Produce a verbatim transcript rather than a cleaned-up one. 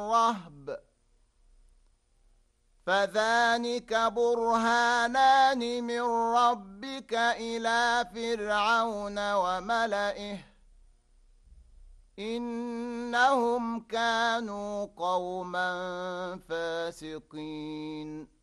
الرهب فذلك برهانان من ربك إلى فرعون وملئه إنهم كانوا قوما فاسقين